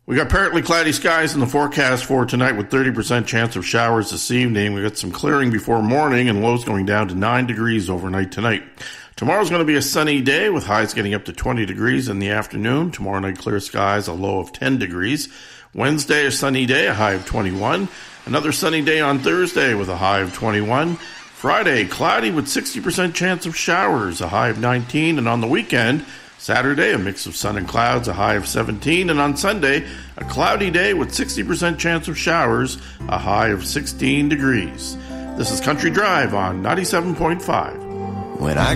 We got partly cloudy skies in the forecast for tonight with 30% chance of showers this evening. We got some clearing before morning and lows going down to 9 degrees overnight tonight. Tomorrow's going to be a sunny day with highs getting up to 20 degrees in the afternoon. Tomorrow night, clear skies, a low of 10 degrees. Wednesday, a sunny day, a high of 21. Another sunny day on Thursday with a high of 21. Friday, cloudy with 60% chance of showers, a high of 19. And on the weekend, Saturday, a mix of sun and clouds, a high of 17. And on Sunday, a cloudy day with 60% chance of showers, a high of 16 degrees. This is Country Drive on 97.5. When I